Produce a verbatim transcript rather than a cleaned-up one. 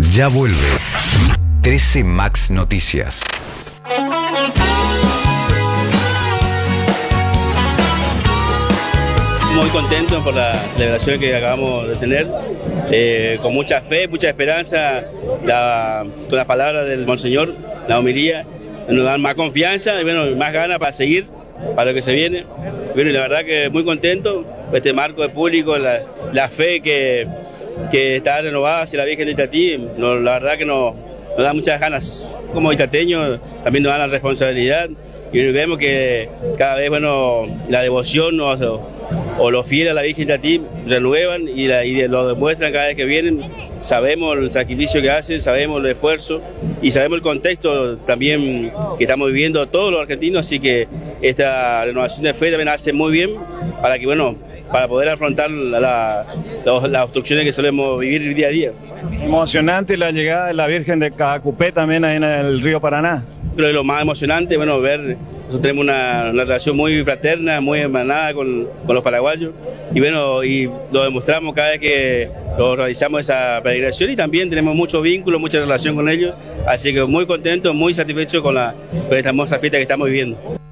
Ya vuelve trece Max Noticias. Muy contento por la celebración que acabamos de tener, eh, con mucha fe, mucha esperanza, la, con las palabras del Monseñor, la homilía, nos dan más confianza y bueno, más ganas para seguir, para lo que se viene. Bueno, y la verdad que muy contento, este marco de público, la, la fe que, que está renovada hacia la Virgen de Itatí, no, la verdad que nos, nos da muchas ganas. Como itateños también nos dan la responsabilidad y vemos que cada vez bueno, la devoción nos... o los fieles a la Virgen de Itatí renuevan y, la, y lo demuestran cada vez que vienen. Sabemos el sacrificio que hacen, sabemos el esfuerzo y sabemos el contexto también que estamos viviendo todos los argentinos, así que esta renovación de fe también hace muy bien para que bueno, para poder afrontar la, la, las obstrucciones que solemos vivir día a día. Emocionante la llegada de la Virgen de Cajacupé también ahí en el río Paraná. Creo que lo más emocionante, bueno, ver, nosotros tenemos una, una relación muy fraterna, muy hermanada con, con los paraguayos y bueno, y lo demostramos cada vez que lo realizamos esa peregrinación y también tenemos muchos vínculos, mucha relación con ellos, así que muy contentos, muy satisfechos con, la, con esta hermosa fiesta que estamos viviendo.